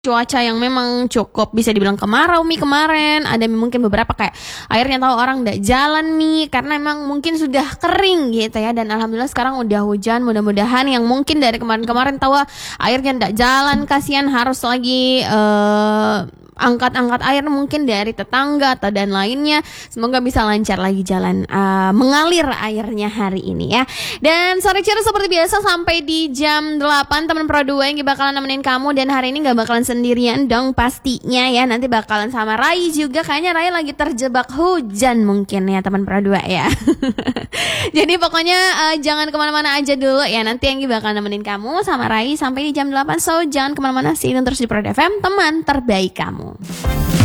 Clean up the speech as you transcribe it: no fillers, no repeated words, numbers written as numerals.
cuaca yang memang cukup bisa dibilang kemarau nih kemarin. Ada mungkin beberapa kayak akhirnya tahu orang nggak jalan nih karena emang mungkin sudah kering gitu ya. Dan alhamdulillah sekarang udah hujan. Mudah-mudahan yang mungkin dari kemarin-kemarin tahu airnya nggak jalan, kasihan harus lagi angkat-angkat air mungkin dari tetangga atau dan lainnya. Semoga bisa lancar lagi jalan mengalir airnya hari ini ya. Dan sore ceria seperti biasa sampai di jam 8 teman Pro 2 yang bakalan nemenin kamu. Dan hari ini gak bakalan sendirian dong pastinya ya. Nanti bakalan sama Rai juga. Kayaknya Rai lagi terjebak hujan mungkin ya teman Pro 2 ya. Jadi pokoknya jangan kemana-mana aja dulu ya. Nanti yang bakalan nemenin kamu sama Rai sampai di jam 8. So jangan kemana-mana, sih terus di Pro FM, teman terbaik kamu.